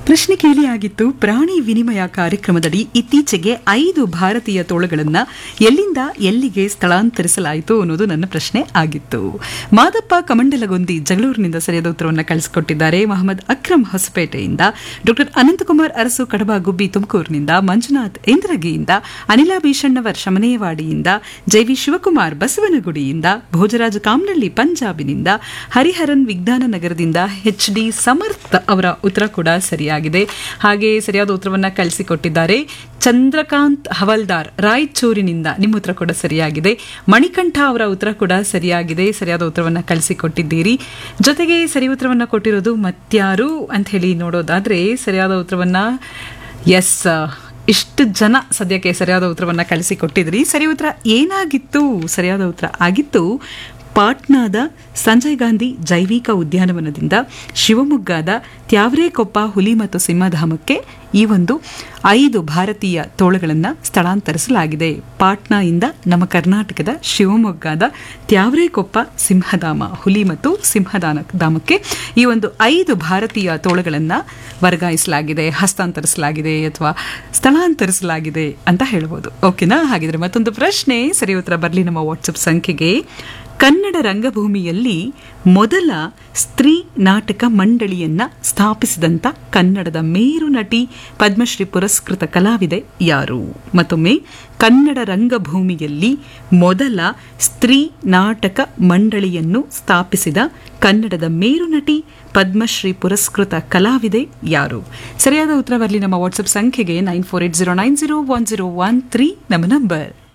ಪ್ರಶ್ನೆ ಕೇಳಿಯಾಗಿತ್ತು. ಪ್ರಾಣಿ ವಿನಿಮಯ ಕಾರ್ಯಕ್ರಮದಡಿ ಇತ್ತೀಚೆಗೆ 5 ಭಾರತೀಯ ತೋಳುಗಳನ್ನು ಎಲ್ಲಿಂದ ಎಲ್ಲಿಗೆ ಸ್ಥಳಾಂತರಿಸಲಾಯಿತು ಅನ್ನೋದು ನನ್ನ ಪ್ರಶ್ನೆ ಆಗಿತ್ತು. ಮಾದಪ್ಪ ಕಮಂಡಲಗೊಂದಿ ಜಗಳೂರಿನಿಂದ ಸರಿಯಾದ ಉತ್ತರವನ್ನು ಕಳಿಸಿಕೊಟ್ಟಿದ್ದಾರೆ. ಮೊಹಮ್ಮದ್ ಅಕ್ರಮ್ ಹೊಸಪೇಟೆಯಿಂದ, ಡಾಕ್ಟರ್ ಅನಂತಕುಮಾರ್ ಅರಸು ಕಡಬ ಗುಬ್ಬಿ ತುಮಕೂರಿನಿಂದ, ಮಂಜುನಾಥ್ ಇಂದ್ರಗಿಯಿಂದ, ಅನಿಲಾ ಭೀಷಣ್ಣವರ್ ಶಮನೇವಾಡಿಯಿಂದ, ಜೈವಿ ಶಿವಕುಮಾರ್ ಬಸವನಗುಡಿಯಿಂದ, ಭೋಜರಾಜ್ ಕಾಮ್ನಳ್ಳಿ ಪಂಜಾಬಿನಿಂದ, ಹರಿಹರನ್ ವಿಜ್ಞಾನ ನಗರದಿಂದ, HD ಸಮರ್ಥ್ ಅವರ ಉತ್ತರ ಕೂಡ ಸರಿಯಾಗಿದೆ. ಹಾಗೆ ಸರಿಯಾದ ಉತ್ತರವನ್ನು ಕಳಿಸಿಕೊಟ್ಟಿದ್ದಾರೆ ಚಂದ್ರಕಾಂತ್ ಹವಲ್ದಾರ್ ರಾಯಚೂರಿನಿಂದ. ನಿಮ್ಮ ಉತ್ತರ ಕೂಡ ಸರಿಯಾಗಿದೆ. ಮಣಿಕಂಠ ಅವರ ಉತ್ತರ ಕೂಡ ಸರಿಯಾಗಿದೆ. ಸರಿಯಾದ ಉತ್ತರವನ್ನು ಕಳಿಸಿಕೊಟ್ಟಿದ್ದೀರಿ. ಜೊತೆಗೆ ಸರಿ ಉತ್ತರವನ್ನು ಕೊಟ್ಟಿರೋದು ಮತ್ಯಾರು ಅಂತ ಹೇಳಿ ನೋಡೋದಾದ್ರೆ ಸರಿಯಾದ ಉತ್ತರವನ್ನ ಇಷ್ಟು ಜನ ಸದ್ಯಕ್ಕೆ ಸರಿಯಾದ ಉತ್ತರವನ್ನು ಕಳಿಸಿಕೊಟ್ಟಿದ್ರಿ. ಸರಿ ಉತ್ತರ ಏನಾಗಿತ್ತು? ಸರಿಯಾದ ಉತ್ತರ ಆಗಿತ್ತು ಪಾಟ್ನಾದ ಸಂಜಯ್ ಗಾಂಧಿ ಜೈವಿಕ ಉದ್ಯಾನವನದಿಂದ ಶಿವಮೊಗ್ಗದ ತ್ಯಾವರೆಕೊಪ್ಪ ಹುಲಿ ಮತ್ತು ಸಿಂಹಧಾಮಕ್ಕೆ ಈ ಒಂದು 5 ಭಾರತೀಯ ತೋಳುಗಳನ್ನು ಸ್ಥಳಾಂತರಿಸಲಾಗಿದೆ. ಪಾಟ್ನಾದಿಂದ ನಮ್ಮ ಕರ್ನಾಟಕದ ಶಿವಮೊಗ್ಗದ ತ್ಯಾವರೆಕೊಪ್ಪ ಸಿಂಹಧಾಮ, ಹುಲಿ ಮತ್ತು ಸಿಂಹಧಾಮಕ್ಕೆ ಈ ಒಂದು 5 ಭಾರತೀಯ ತೋಳುಗಳನ್ನು ವರ್ಗಾಯಿಸಲಾಗಿದೆ, ಹಸ್ತಾಂತರಿಸಲಾಗಿದೆ ಅಥವಾ ಸ್ಥಳಾಂತರಿಸಲಾಗಿದೆ ಅಂತ ಹೇಳ್ಬೋದು. ಓಕೆನಾ? ಹಾಗಿದ್ರೆ ಮತ್ತೊಂದು ಪ್ರಶ್ನೆ, ಸರಿ ಉತ್ತರ ಬರಲಿ ನಮ್ಮ ವಾಟ್ಸಪ್ ಸಂಖ್ಯೆಗೆ. ಕನ್ನಡ ರಂಗಭೂಮಿಯಲ್ಲಿ ಮೊದಲ ಸ್ತ್ರೀ ನಾಟಕ ಮಂಡಳಿಯನ್ನ ಸ್ಥಾಪಿಸಿದಂಥ ಕನ್ನಡದ ಮೇರು ನಟಿ, ಪದ್ಮಶ್ರೀ ಪುರಸ್ಕೃತ ಕಲಾವಿದೆ ಯಾರು? ಮತ್ತೊಮ್ಮೆ, ಕನ್ನಡ ರಂಗಭೂಮಿಯಲ್ಲಿ ಮೊದಲ ಸ್ತ್ರೀ ನಾಟಕ ಮಂಡಳಿಯನ್ನು ಸ್ಥಾಪಿಸಿದ ಕನ್ನಡದ ಮೇರು ನಟಿ, ಪದ್ಮಶ್ರೀ ಪುರಸ್ಕೃತ ಕಲಾವಿದೆ ಯಾರು? ಸರಿಯಾದ ಉತ್ತರ ಬರಲಿ ನಮ್ಮ ವಾಟ್ಸಪ್ ಸಂಖ್ಯೆಗೆ 9480901013 ನಮ್ಮ ನಂಬರ್.